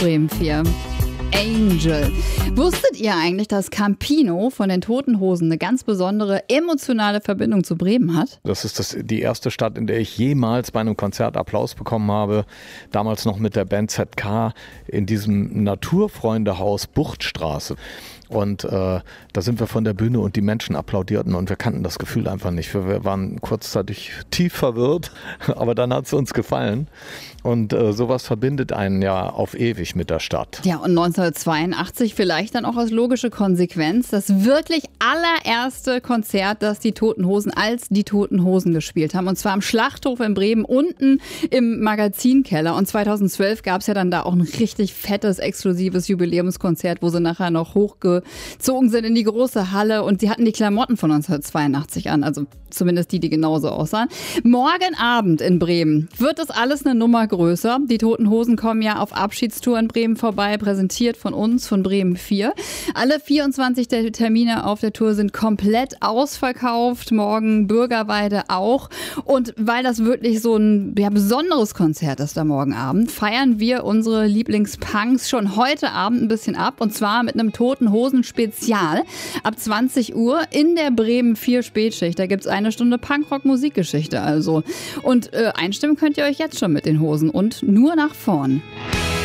Bremen 4. Angel. Wusstet ihr eigentlich, dass Campino von den Toten Hosen eine ganz besondere emotionale Verbindung zu Bremen hat? Das ist die erste Stadt, in der ich jemals bei einem Konzert Applaus bekommen habe. Damals noch mit der Band ZK in diesem Naturfreundehaus Buchtstraße. Und da sind wir von der Bühne und die Menschen applaudierten und wir kannten das Gefühl einfach nicht. Wir waren kurzzeitig tief verwirrt, aber dann hat es uns gefallen. Und sowas verbindet einen ja auf ewig mit der Stadt. Ja, und 1982 vielleicht dann auch als logische Konsequenz das wirklich allererste Konzert, das die Toten Hosen als die Toten Hosen gespielt haben. Und zwar am Schlachthof in Bremen, unten im Magazinkeller. Und 2012 gab es ja dann da auch ein richtig fettes, exklusives Jubiläumskonzert, wo sie nachher noch hochgezogen sind in die große Halle. Und sie hatten die Klamotten von 1982 an, also zumindest die genauso aussahen. Morgen Abend in Bremen wird das alles eine Nummer größer. Die Toten Hosen kommen ja auf Abschiedstour in Bremen vorbei, präsentiert von uns, von Bremen 4. Alle 24 der Termine auf der Tour sind komplett ausverkauft. Morgen Bürgerweide auch. Und weil das wirklich so ein besonderes Konzert ist da morgen Abend, feiern wir unsere Lieblingspunks schon heute Abend ein bisschen ab. Und zwar mit einem Toten Hosen Spezial ab 20 Uhr in der Bremen 4 Spätschicht. Da gibt es eine Stunde Punkrock-Musikgeschichte also. Und einstimmen könnt ihr euch jetzt schon mit den Hosen und nur nach vorn.